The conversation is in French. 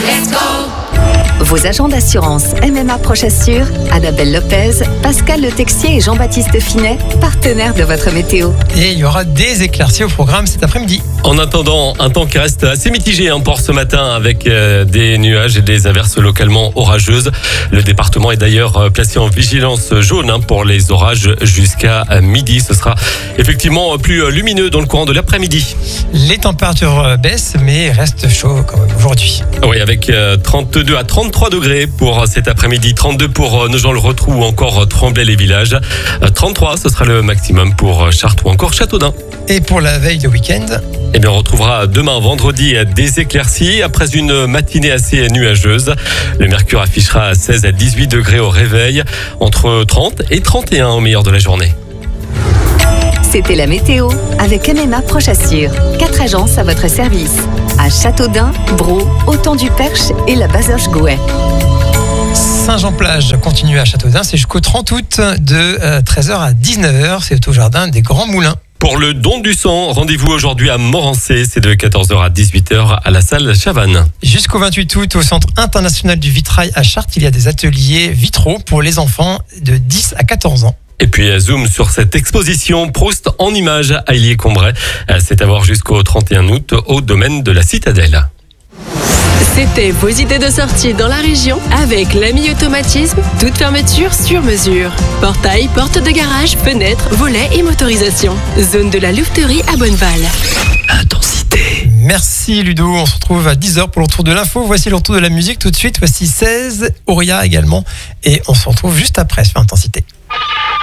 Vos agents d'assurance MMA Prochassure, Annabelle Lopez, Pascal Le Texier et Jean-Baptiste Finet, partenaires de votre météo. Et il y aura des éclaircies au programme cet après-midi. En attendant, un temps qui reste assez mitigé pour ce matin avec des nuages et des averses localement orageuses. Le département est d'ailleurs placé en vigilance jaune pour les orages jusqu'à midi. Ce sera effectivement plus lumineux dans le courant de l'après-midi. Les températures baissent, mais restent chaud quand même aujourd'hui. Oui, avec 32 à 33 degrés pour cet après-midi, 32 pour Nogent-le-Rotrou ou encore Tremblay-les-Villages. 33, ce sera le maximum pour Chartres ou encore Châteaudun. Et pour la veille de week-end, Eh bien, on retrouvera demain, vendredi, des éclaircies après une matinée assez nuageuse. Le mercure affichera 16 à 18 degrés au réveil, entre 30 et 31 au meilleur de la journée. C'était la météo avec MMA Prochassure. 4 agences à votre service. À Châteaudun, Braux, Autant-du-Perche et la Bazoche-Gouet. Saint-Jean-Plage continue à Châteaudun. C'est jusqu'au 30 août de 13h à 19h. C'est au jardin des Grands Moulins. Pour le don du sang, rendez-vous aujourd'hui à Morancé. C'est de 14h à 18h à la salle Chavannes. Jusqu'au 28 août, au Centre international du vitrail à Chartres, il y a des ateliers vitraux pour les enfants de 10 à 14 ans. Et puis zoom sur cette exposition Proust en images à Illiers-Combray. C'est à voir jusqu'au 31 août au domaine de la Citadelle. C'était vos idées de sortie dans la région avec l'ami automatisme, toute fermeture sur mesure. Portail, porte de garage, fenêtres, volets et motorisation. Zone de la Louveterie à Bonneval. Intensité. Merci Ludo, on se retrouve à 10h pour le retour de l'info. Voici le retour de la musique tout de suite. Voici 16, Auria également. Et on se retrouve juste après sur Intensité.